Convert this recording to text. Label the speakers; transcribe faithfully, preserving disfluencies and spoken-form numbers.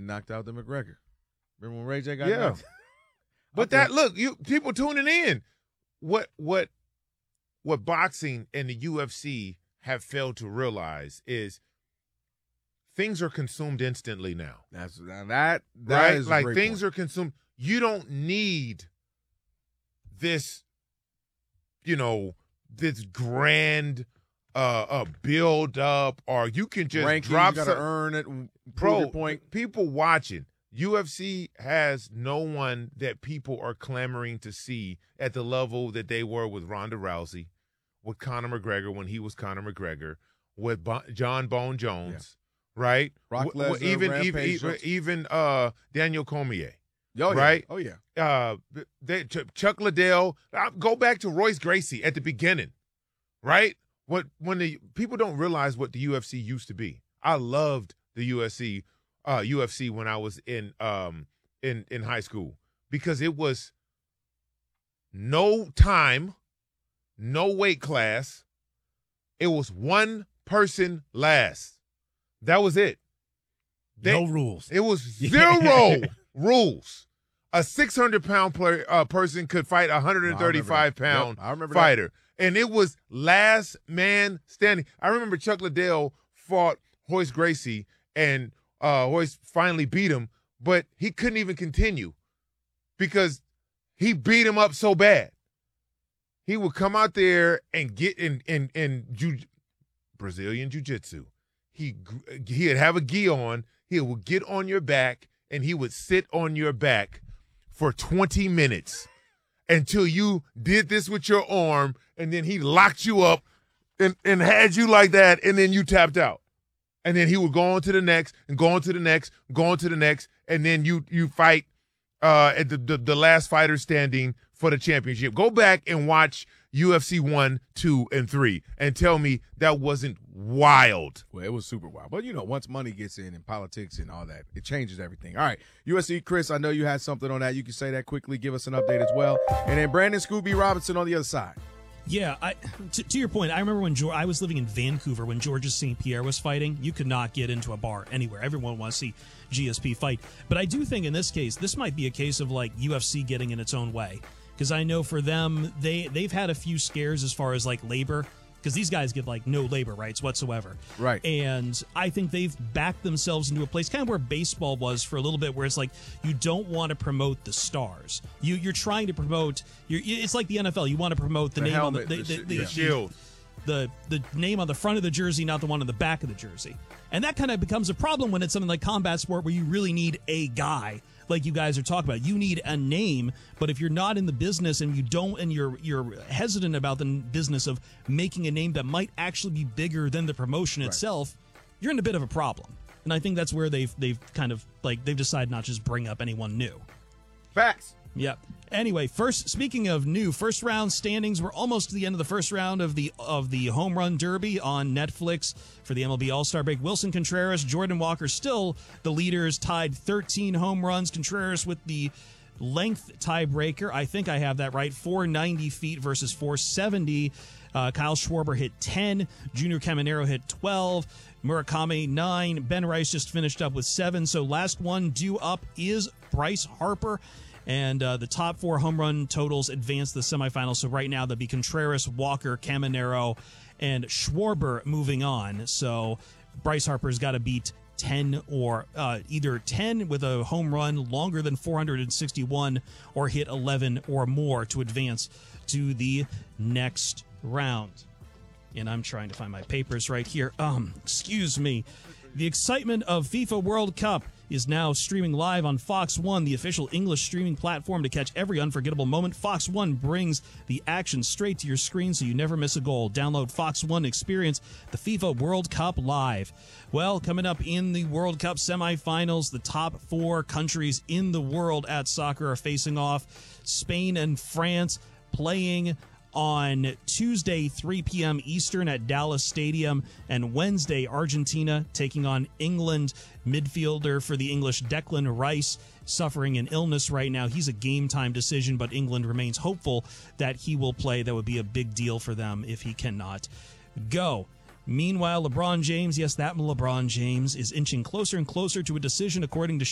Speaker 1: and knocked out the McGregor. Remember when Ray J got
Speaker 2: Yeah.
Speaker 1: knocked?
Speaker 2: But that look, you people tuning in. What what what boxing and the U F C have failed to realize is things are consumed instantly now.
Speaker 1: That's now that that
Speaker 2: right?
Speaker 1: is a
Speaker 2: Like
Speaker 1: great
Speaker 2: things
Speaker 1: point.
Speaker 2: are consumed. You don't need this, you know, this grand uh, uh build up, or you can just
Speaker 1: Rankings,
Speaker 2: drop
Speaker 1: you gotta
Speaker 2: some,
Speaker 1: earn it. and prove
Speaker 2: Bro,
Speaker 1: your point.
Speaker 2: people watching. U F C has no one that people are clamoring to see at the level that they were with Ronda Rousey, with Conor McGregor when he was Conor McGregor, with Bo- John Bone Jones, right?
Speaker 1: Brock
Speaker 2: W- w-
Speaker 1: Lesnar,
Speaker 2: even
Speaker 1: Rampage
Speaker 2: even
Speaker 1: Johnson.
Speaker 2: even uh, Daniel Cormier,
Speaker 1: Oh, yeah.
Speaker 2: right?
Speaker 1: Oh, yeah.
Speaker 2: uh, they, Ch- Chuck Liddell. Uh, go back to Royce Gracie at the beginning, right? What when the people don't realize what the U F C used to be. I loved the U F C, uh, U F C when I was in um in in high school because it was no time, no weight class. It was one person last. That was it. They-
Speaker 3: no rules.
Speaker 2: It was zero rules. A six hundred pound player, uh, person could fight a one hundred thirty-five
Speaker 1: No, I remember that.
Speaker 2: pound
Speaker 1: Yep, I remember
Speaker 2: fighter. And it was last man standing. I remember Chuck Liddell fought Royce Gracie, and uh, Royce finally beat him, but he couldn't even continue because he beat him up so bad. He would come out there and get in in in jiu- Brazilian jiu-jitsu. He he'd have a gi on. He would get on your back, and he would sit on your back for twenty minutes until you did this with your arm, and then he locked you up and, and had you like that, and then you tapped out. And then he would go on to the next, and go on to the next, go on to the next, and then you you fight uh, at the, the, the last fighter standing for the championship. Go back and watch U F C one, two, and three, and tell me that wasn't wild.
Speaker 1: Well, it was super wild. But, you know, once money gets in and politics and all that, it changes everything. All right, U S C, Chris, I know you had something on that. You can say that quickly. Give us an update as well. And then Brandon Scooby Robinson on the other side.
Speaker 3: Yeah, I, to, to your point, I remember when George, I was living in Vancouver when Georges Saint Pierre was fighting. You could not get into a bar anywhere. Everyone wants to see G S P fight. But I do think in this case, this might be a case of like U F C getting in its own way. Because I know for them, they, they've had a few scares as far as like labor. Because these guys get like no labor rights whatsoever.
Speaker 1: Right.
Speaker 3: And I think they've backed themselves into a place kind of where baseball was for a little bit, where it's like you don't want to promote the stars. You, you're trying to promote, you're, it's like the N F L. You want to promote the,
Speaker 1: The
Speaker 3: name
Speaker 1: helmet,
Speaker 3: on the,
Speaker 1: the
Speaker 3: the,
Speaker 1: sh-
Speaker 3: the,
Speaker 1: yeah.
Speaker 3: the,
Speaker 2: Shield.
Speaker 3: the the name on the front of the jersey, not the one on the back of the jersey. And that kind of becomes a problem when it's something like combat sport where you really need a guy, like you guys are talking about. You need a name, but if you're not in the business and you don't, and you're you're hesitant about the business of making a name that might actually be bigger than the promotion
Speaker 1: Right.
Speaker 3: itself, you're in a bit of a problem. And I think that's where they've they've kind of like they've decided not to just bring up anyone new.
Speaker 1: Facts.
Speaker 3: Yep. Anyway, first speaking of new, first round standings, we're almost to the end of the first round of the of the Home Run Derby on Netflix for the M L B All-Star break. Wilson Contreras, Jordan Walker still the leaders, tied thirteen home runs. Contreras with the length tiebreaker. I think I have that right. four ninety feet versus four seventy. Uh, Kyle Schwarber hit ten. Junior Caminero hit twelve. Murakami nine. Ben Rice just finished up with seven. So last one due up is Bryce Harper. And uh, the top four home run totals advance to the semifinals. So right now, there'll be Contreras, Walker, Caminero, and Schwarber moving on. So Bryce Harper's got to beat ten or uh, either ten with a home run longer than four hundred sixty-one or hit eleven or more to advance to the next round. And I'm trying to find my papers right here. Um, excuse me. The excitement of FIFA World Cup is now streaming live on Fox One, the official English streaming platform to catch every unforgettable moment. Fox One brings the action straight to your screen so you never miss a goal. Download Fox One and experience the FIFA World Cup live. Well, coming up in the World Cup semifinals, the top four countries in the world at soccer are facing off. Spain and France playing on Tuesday, three p.m. Eastern at Dallas Stadium, and Wednesday, Argentina taking on England. Midfielder for the English, Declan Rice, suffering an illness right now. He's a game-time decision, but England remains hopeful that he will play. That would be a big deal for them if he cannot go. Meanwhile, LeBron James, yes, that LeBron James, is inching closer and closer to a decision according to